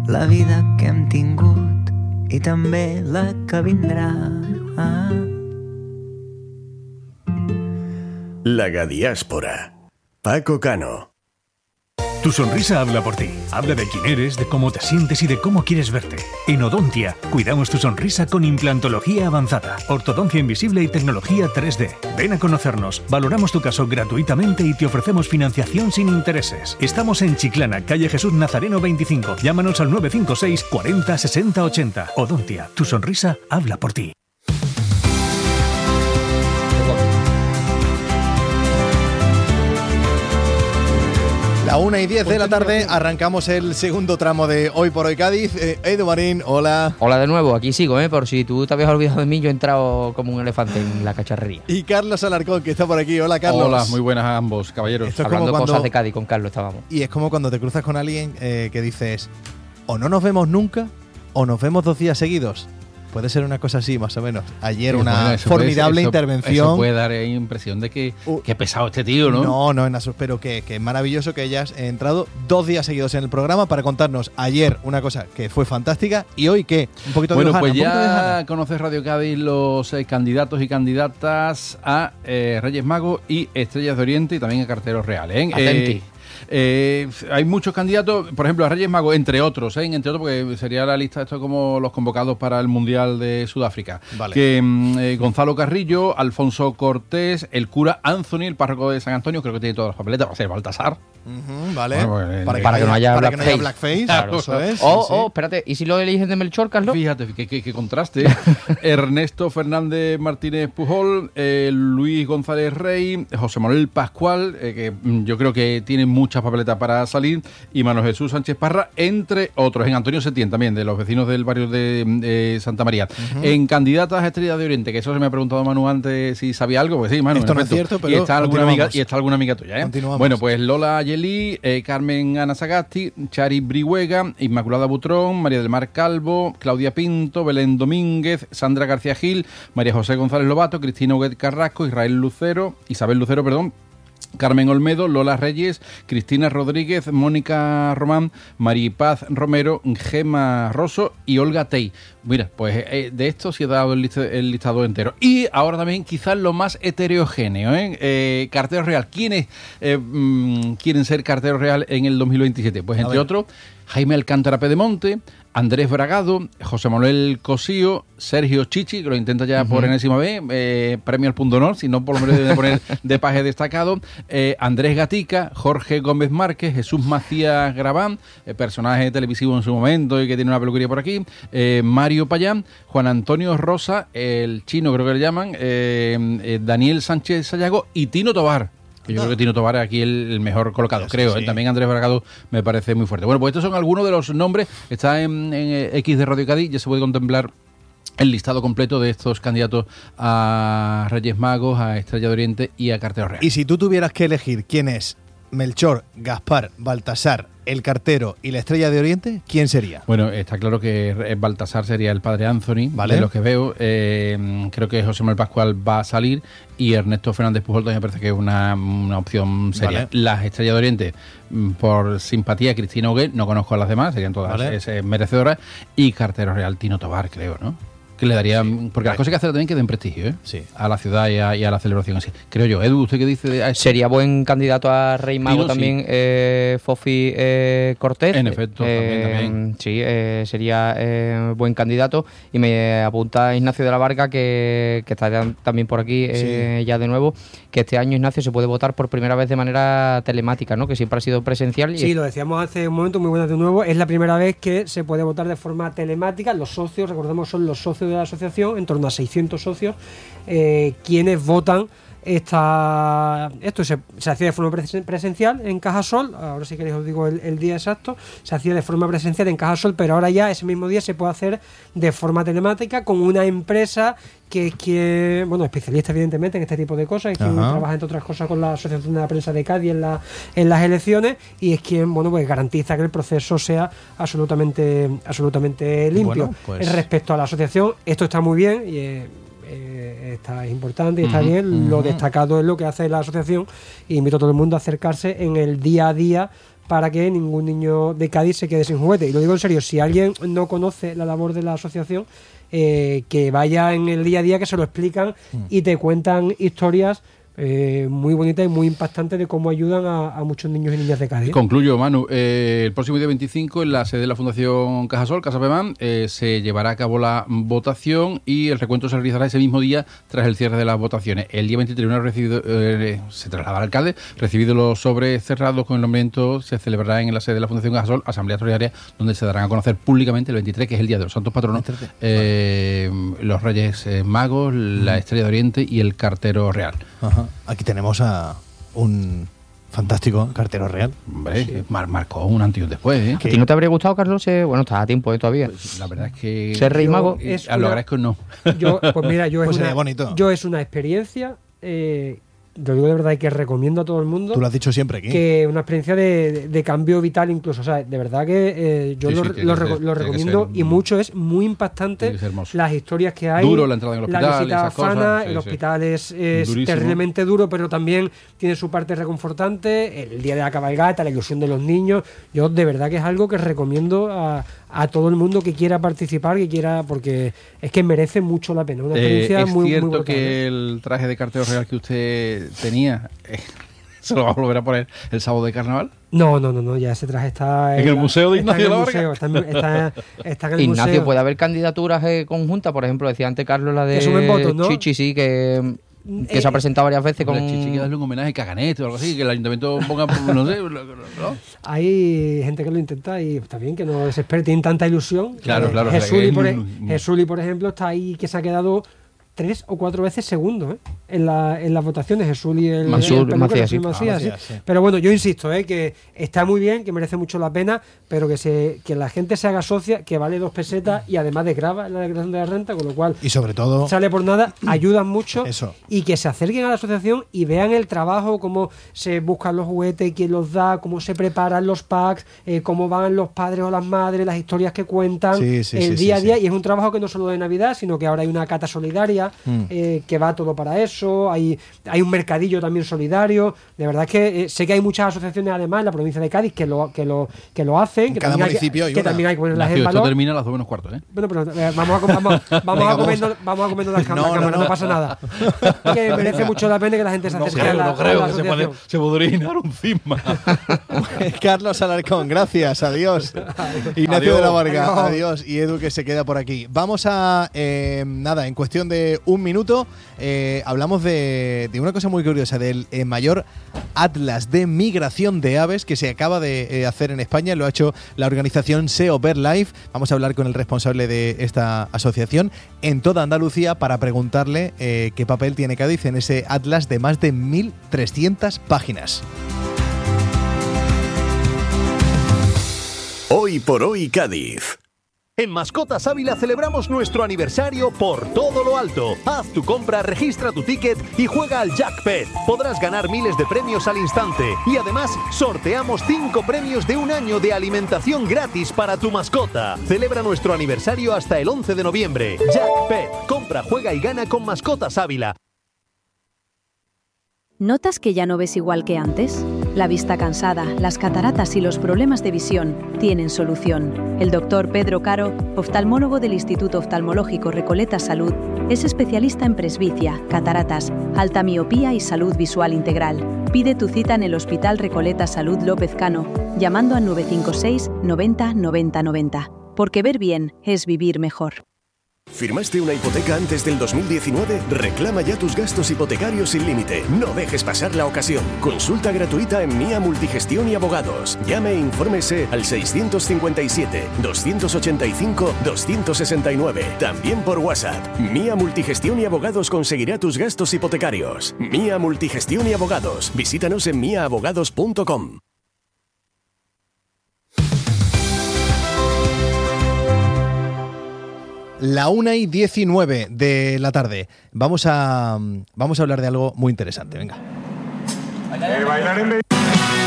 la vida que hem tingut i també la que vindrà. La Gadiáspora. Paco Cano. Tu sonrisa habla por ti. Habla de quién eres, de cómo te sientes y de cómo quieres verte. En Odontia, cuidamos tu sonrisa con implantología avanzada, ortodoncia invisible y tecnología 3D. Ven a conocernos, valoramos tu caso gratuitamente y te ofrecemos financiación sin intereses. Estamos en Chiclana, calle Jesús Nazareno 25. Llámanos al 956 40 60 80. Odontia, tu sonrisa habla por ti. A 1:10 de la tarde arrancamos el segundo tramo de Hoy por Hoy Cádiz. Edu Marín, hola. Hola de nuevo, aquí sigo, por si tú te habías olvidado de mí, yo he entrado como un elefante en la cacharrería. Y Carlos Alarcón, que está por aquí. Hola, Carlos. Hola, muy buenas a ambos, caballeros. Esto es Hablando como cosas de Cádiz con Carlos estábamos. Y es como cuando te cruzas con alguien que dices, o no nos vemos nunca, o nos vemos 2 días seguidos. Puede ser una cosa así, más o menos. Ayer una formidable intervención. Eso puede dar impresión de que pesado este tío, ¿no? No, en eso, pero que es maravilloso que hayas entrado 2 días seguidos en el programa para contarnos ayer una cosa que fue fantástica y hoy ¿qué? Un poquito de Bueno, Lujana, pues ya conoces Radio Cádiz los candidatos y candidatas a Reyes Magos y Estrellas de Oriente y también a Carteros Reales. Atenti. Hay muchos candidatos, por ejemplo, a Reyes Magos, entre otros, porque sería la lista, esto como los convocados para el Mundial de Sudáfrica. Vale. Que Gonzalo Carrillo, Alfonso Cortés, el cura Anthony, el párroco de San Antonio, creo que tiene todas las papeletas, va a ser Baltasar. Vale. Bueno, para que no haya blackface. Claro. Eso es. Espérate, ¿y si lo eligen de Melchor, Carlos? Fíjate, qué contraste. Ernesto Fernández Martínez Pujol, Luis González Rey, José Manuel Pascual, que yo creo que tiene muchas papeletas para salir, y Manuel Jesús Sánchez Parra, entre otros. En Antonio Setién también, de los vecinos del barrio de Santa María. En candidatas a Estrellas de Oriente, que eso se me ha preguntado Manu antes si sabía algo, pues sí, Manu. Esto no es cierto, pero y está alguna amiga tuya, Continuamos. Bueno, pues Lola Ayelí, Carmen Ana Sagasti, Chari Brihuega, Inmaculada Butrón, María del Mar Calvo, Claudia Pinto, Belén Domínguez, Sandra García Gil, María José González Lobato, Cristina Huguet Carrasco, Isabel Lucero, Carmen Olmedo, Lola Reyes, Cristina Rodríguez, Mónica Román, Maripaz Romero, Gema Rosso y Olga Tey. Mira, pues de esto sí he dado el listado entero. Y ahora también quizás lo más heterogéneo, Cartero Real. ¿Quiénes quieren ser Cartero Real en el 2027? Pues entre otros, Jaime Alcántara Pedemonte, Andrés Bragado, José Manuel Cosío, Sergio Chichi, que lo intenta ya por enésima vez, premio al punto honor, si no por lo menos debe poner de paje destacado, Andrés Gatica, Jorge Gómez Márquez, Jesús Macías Grabán, personaje televisivo en su momento y que tiene una peluquería por aquí, Mario Payán, Juan Antonio Rosa, el chino creo que le llaman, Daniel Sánchez Sayago y Tino Tobar. Yo creo que Tino Tobar es aquí el mejor colocado, creo. Sí. También Andrés Bragado me parece muy fuerte. Bueno, pues estos son algunos de los nombres. Está en X de Radio Cádiz, ya se puede contemplar el listado completo de estos candidatos a Reyes Magos, a Estrella de Oriente y a Cartero Real. Y si tú tuvieras que elegir quién es Melchor, Gaspar, Baltasar, el Cartero y la Estrella de Oriente, ¿quién sería? Bueno, está claro que Baltasar sería el padre Anthony, ¿vale? De los que veo. Creo que José Manuel Pascual va a salir y Ernesto Fernández Pujol también me parece que es una opción seria. Vale. Las Estrellas de Oriente, por simpatía, Cristina Huguet, no conozco a las demás, serían todas merecedoras, y Cartero Real, Tino Tobar, creo, ¿no? Que le daría, porque las cosas que hacer también que den prestigio, a la ciudad y a la celebración así. Creo yo. Edu, ¿usted qué dice de eso? Sería buen candidato a Rey Mago también, Fofi Cortés. En efecto, también. Sí, sería buen candidato. Y me apunta Ignacio de la Varga, que está también por aquí ya de nuevo, que este año, Ignacio, se puede votar por primera vez de manera telemática, ¿no? Que siempre ha sido presencial. Sí, lo decíamos hace un momento, muy buenas de nuevo. Es la primera vez que se puede votar de forma telemática. Los socios, recordemos, son los socios de la asociación, en torno a 600 socios, quienes votan esto se hacía de forma presencial en Cajasol. Ahora si queréis os digo el día exacto. Se hacía de forma presencial en Cajasol, pero ahora ya ese mismo día se puede hacer de forma telemática con una empresa que es quien, especialista evidentemente en este tipo de cosas, es quien trabaja entre otras cosas con la Asociación de la Prensa de Cádiz en las elecciones, y es quien garantiza que el proceso sea absolutamente limpio. Respecto a la asociación, esto está muy bien y está importante y está bien. Lo destacado es lo que hace la asociación, y invito a todo el mundo a acercarse en el día a día para que ningún niño de Cádiz se quede sin juguete. Y lo digo en serio, si alguien no conoce la labor de la asociación, que vaya en el día a día, que se lo explican y te cuentan historias muy bonitas y muy impactantes de cómo ayudan a muchos niños y niñas de Cádiz. Concluyo, Manu. El próximo día 25, en la sede de la Fundación Cajasol, Casa Pemán, se llevará a cabo la votación y el recuento se realizará ese mismo día tras el cierre de las votaciones. El día 23 se traslada al alcalde, recibido los sobres cerrados con el nombramiento, se celebrará en la sede de la Fundación Cajasol asamblea extraordinaria donde se darán a conocer públicamente el 23, que es el día de los santos patronos, los Reyes Magos, la Estrella de Oriente y el Cartero Real. Ajá. Aquí tenemos a un fantástico cartero real. Hombre, sí. Marcó un antes y un después, ¿eh? ¿A ti no te habría gustado, Carlos? Bueno, estás a tiempo todavía. Pues, la verdad es que... ¿Ser rey mago? Lo agradezco, no. Pues mira, bonito. Yo es una experiencia... lo digo de verdad y que recomiendo a todo el mundo. Tú lo has dicho siempre aquí. Que una experiencia de cambio vital incluso. O sea, de verdad que yo lo recomiendo y mucho. Es muy impactante las historias que hay. Duro la entrada en el hospital. La visita a Fana, sí, el hospital es terriblemente duro, pero también tiene su parte reconfortante. El día de la cabalgata, la ilusión de los niños. Yo de verdad que es algo que recomiendo a todo el mundo que quiera participar, porque es que merece mucho la pena. Una experiencia muy cierto muy que el traje de cartero real que usted tenía se lo va a volver a poner el sábado de carnaval. No, ya ese traje está en el museo de Ignacio de la Varga. Está en el Ignacio, museo. puede haber candidaturas conjuntas, por ejemplo, decía antes Carlos la de votos, ¿no? Chichi, sí, que se ha presentado varias veces con... Chichi, que darle un homenaje a Caganet o algo así, que el ayuntamiento ponga, no sé, ¿no? Hay gente que lo intenta y está bien, que no desespere, tienen tanta ilusión. Claro. Jesuli, por ejemplo, está ahí, que se ha quedado 3 o 4 veces segundo en las votaciones. Jesús y el Macías, sí. Sí. Pero bueno, yo insisto, que está muy bien, que merece mucho la pena, pero que la gente se haga socia, que vale 2 pesetas y además desgrava la declaración de la renta, con lo cual y sobre todo sale por nada, ayudan mucho. Eso. Y que se acerquen a la asociación y vean el trabajo, cómo se buscan los juguetes, quién los da, cómo se preparan los packs, cómo van los padres o las madres, las historias que cuentan, el día a día. Y es un trabajo que no solo de Navidad, sino que ahora hay una cata solidaria que va todo para eso. Hay un mercadillo también solidario. De verdad es que sé que hay muchas asociaciones además en la provincia de Cádiz que lo hacen, en que cada municipio que también hay que ponerlas en valor. Esto termina a las 2:45, ¿eh? Bueno, pero vamos a comernos las cámaras, no pasa nada. Que merece mucho la pena que la gente se acerque a la asociación. Se podría orinar un cisma. Carlos Alarcón, gracias, adiós. Ignacio de la Varga, adiós. Y Edu, que se queda por aquí. Vamos a, en cuestión de un minuto, hablamos de una cosa muy curiosa, del mayor atlas de migración de aves que se acaba de hacer en España. Lo ha hecho la organización SEO BirdLife. Vamos a hablar con el responsable de esta asociación en toda Andalucía para preguntarle qué papel tiene Cádiz en ese atlas de más de 1.300 páginas. Hoy por hoy Cádiz. En Mascotas Ávila celebramos nuestro aniversario por todo lo alto. Haz tu compra, registra tu ticket y juega al Jackpet. Podrás ganar miles de premios al instante. Y además, sorteamos 5 premios de un año de alimentación gratis para tu mascota. Celebra nuestro aniversario hasta el 11 de noviembre. Jackpet. Compra, juega y gana con Mascotas Ávila. ¿Notas que ya no ves igual que antes? La vista cansada, las cataratas y los problemas de visión tienen solución. El doctor Pedro Caro, oftalmólogo del Instituto Oftalmológico Recoleta Salud, es especialista en presbicia, cataratas, alta miopía y salud visual integral. Pide tu cita en el Hospital Recoleta Salud López Cano, llamando al 956 90 90 90. Porque ver bien es vivir mejor. ¿Firmaste una hipoteca antes del 2019? Reclama ya tus gastos hipotecarios sin límite. No dejes pasar la ocasión. Consulta gratuita en Mía Multigestión y Abogados. Llame e infórmese al 657-285-269. También por WhatsApp. Mía Multigestión y Abogados conseguirá tus gastos hipotecarios. Mía Multigestión y Abogados. Visítanos en miaabogados.com. La 1:19 de la tarde. Vamos a hablar de algo muy interesante. Venga.